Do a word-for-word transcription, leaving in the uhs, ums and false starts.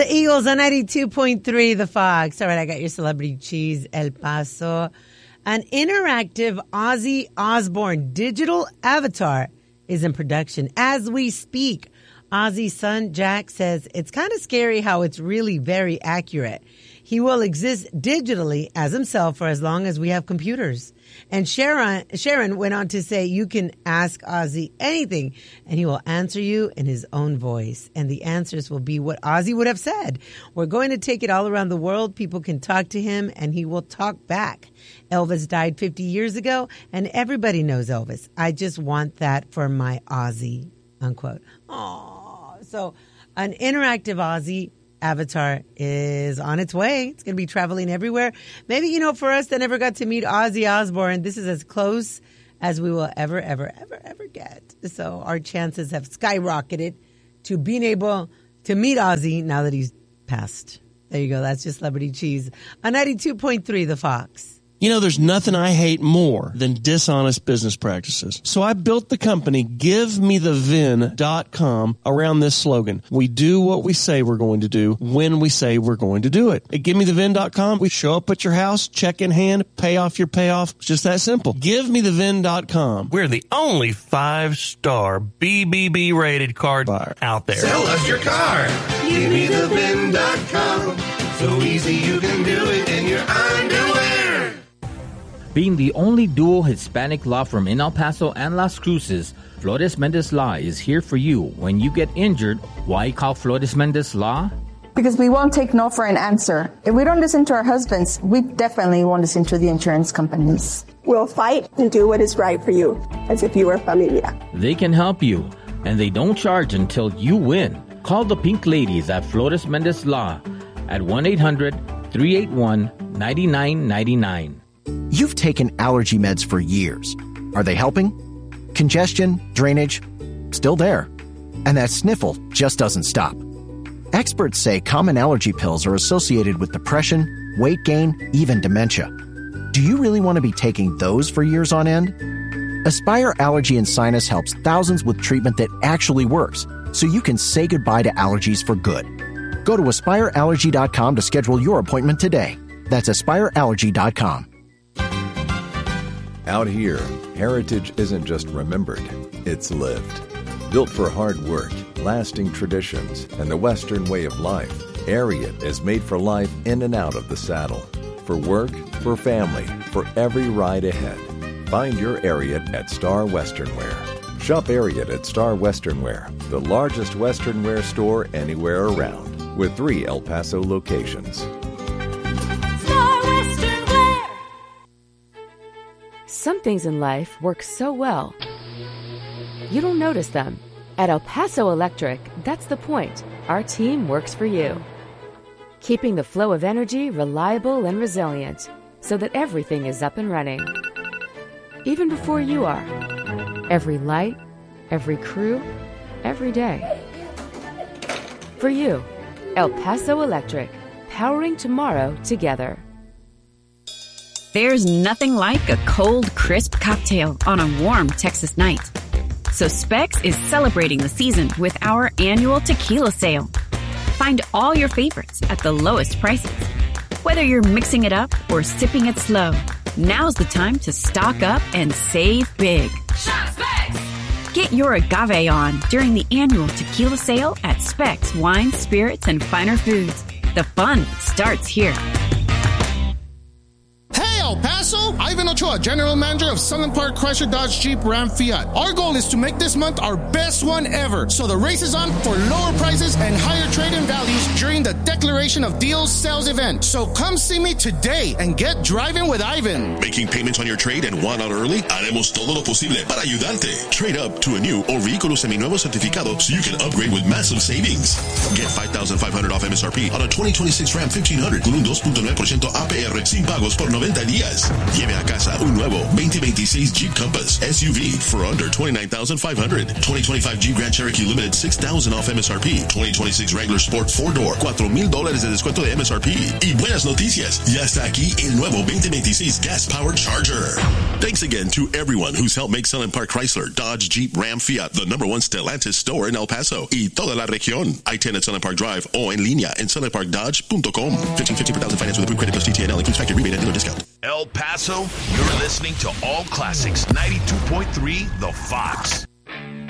The Eagles on ninety-two point three, The Fox. All right, I got your celebrity cheese, El Paso. An interactive Ozzy Osbourne digital avatar is in production as we speak. Ozzy's son, Jack, says it's kind of scary how it's really very accurate. He will exist digitally as himself for as long as we have computers. And Sharon, Sharon went on to say you can ask Ozzy anything and he will answer you in his own voice. And the answers will be what Ozzy would have said. We're going to take it all around the world. People can talk to him and he will talk back. Elvis died fifty years ago and everybody knows Elvis. I just want that for my Ozzy, unquote. Aww. So an interactive Ozzy avatar is on its way. It's going to be traveling everywhere. Maybe, you know, for us that never got to meet Ozzy Osbourne, this is as close as we will ever, ever, ever, ever get. So our chances have skyrocketed to being able to meet Ozzy now that he's passed. There you go. That's just celebrity cheese. On ninety-two point three, The Fox. You know, there's nothing I hate more than dishonest business practices. So I built the company give me the vin dot com around this slogan. We do what we say we're going to do when we say we're going to do it. At give me the vin dot com, we show up at your house, check in hand, pay off your payoff. It's just that simple. give me the vin dot com. We're the only five-star B B B rated car buyer out there. Sell us your car. give me the vin dot com. So easy you can do it in your underwear. Being the only dual Hispanic law firm in El Paso and Las Cruces, Flores Mendez Law is here for you when you get injured. Why call Flores Mendez Law? Because we won't take no for an answer. If we don't listen to our husbands, we definitely won't listen to the insurance companies. We'll fight and do what is right for you, as if you were familia. They can help you, and they don't charge until you win. Call the Pink Ladies at Flores Mendez Law at one eight hundred, three eight one, nine nine nine nine. You've taken allergy meds for years. Are they helping? Congestion, drainage, still there. And that sniffle just doesn't stop. Experts say common allergy pills are associated with depression, weight gain, even dementia. Do you really want to be taking those for years on end? Aspire Allergy and Sinus helps thousands with treatment that actually works, so you can say goodbye to allergies for good. Go to aspire allergy dot com to schedule your appointment today. That's aspire allergy dot com. Out here, heritage isn't just remembered, it's lived. Built for hard work, lasting traditions, and the Western way of life, Ariat is made for life in and out of the saddle. For work, for family, for every ride ahead. Find your Ariat at Star Western Wear. Shop Ariat at Star Western Wear, the largest Western wear store anywhere around, with three El Paso locations. Some things in life work so well, you don't notice them. At El Paso Electric, that's the point. Our team works for you, keeping the flow of energy reliable and resilient so that everything is up and running, even before you are. Every light, every crew, every day. For you, El Paso Electric, powering tomorrow together. There's nothing like a cold, crisp cocktail on a warm Texas night. So Specs is celebrating the season with our annual tequila sale. Find all your favorites at the lowest prices. Whether you're mixing it up or sipping it slow, now's the time to stock up and save big. Shop Specs! Get your agave on during the annual tequila sale at Specs Wine, Spirits, and Finer Foods. The fun starts here. El Paso, Ivan Ochoa, General Manager of Sunland Park Chrysler Dodge Jeep Ram Fiat. Our goal is to make this month our best one ever, so the race is on for lower prices and higher trade-in values during the Declaration of Deals sales event. So come see me today and get driving with Ivan. Making payments on your trade and want out early? Haremos todo lo posible para ayudarte. Trade up to a new or vehículo seminuevo certificado so you can upgrade with massive savings. Get five thousand five hundred dollars off M S R P on a twenty twenty-six Ram fifteen hundred con un dos punto nueve por ciento A P R sin pagos por noventa días. Lleve a casa un nuevo twenty twenty-six Jeep Compass S U V for under twenty-nine thousand five hundred dollars. twenty twenty-five Jeep Grand Cherokee Limited six thousand dollars off M S R P. twenty twenty-six Wrangler Sport four door cuatro mil dólares de descuento de M S R P. Y buenas noticias, ya está aquí el nuevo twenty twenty-six Gas Powered Charger. Thanks again to everyone who's helped make Sunland Park Chrysler, Dodge, Jeep, Ram, Fiat the number one Stellantis store in El Paso y toda la región. I ten at Sunland Park Drive o en línea en sunland park dodge punto com. fifteen fifty per thousand finance with approved credit plus T T N L includes factory rebate and dealer discount. El Paso, you're listening to All Classics ninety-two point three The Fox.